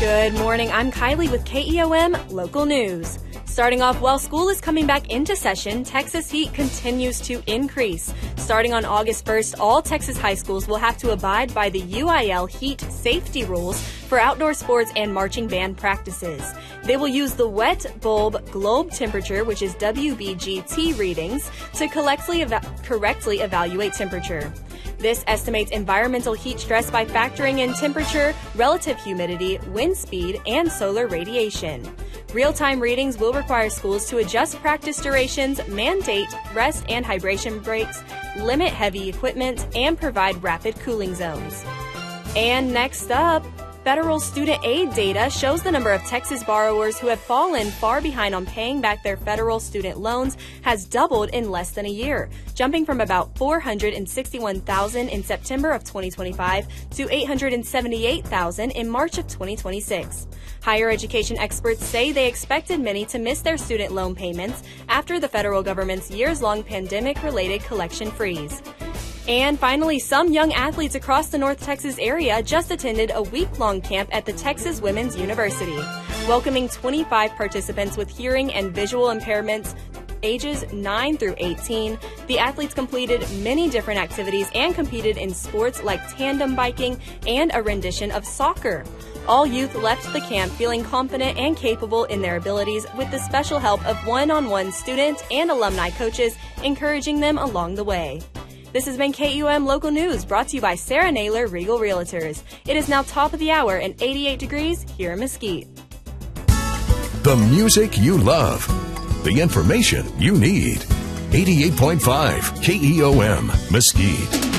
Good morning, I'm Kylie with KEOM Local News. Starting off, while school is coming back into session, Texas heat continues to increase. Starting on August 1st, all Texas high schools will have to abide by the UIL heat safety rules for outdoor sports and marching band practices. They will use the wet bulb globe temperature, which is WBGT readings, to correctly evaluate temperature. This estimates environmental heat stress by factoring in temperature, relative humidity, wind speed, and solar radiation. Real-time readings will require schools to adjust practice durations, mandate rest and hydration breaks, limit heavy equipment, and provide rapid cooling zones. And next up, federal student aid data shows the number of Texas borrowers who have fallen far behind on paying back their federal student loans has doubled in less than a year, jumping from about 461,000 in September of 2025 to 878,000 in March of 2026. Higher education experts say they expected many to miss their student loan payments after the federal government's years-long pandemic-related collection freeze. And finally, some young athletes across the North Texas area just attended a week-long camp at the Texas Women's University, welcoming 25 participants with hearing and visual impairments ages 9 through 18. The athletes completed many different activities and competed in sports like tandem biking and a rendition of soccer. All youth left the camp feeling confident and capable in their abilities, with the special help of one-on-one student and alumni coaches encouraging them along the way. This has been KEOM Local News, brought to you by Sarah Naylor Regal Realtors. It is now top of the hour and 88 degrees here in Mesquite. The music you love. The information you need. 88.5 KEOM Mesquite.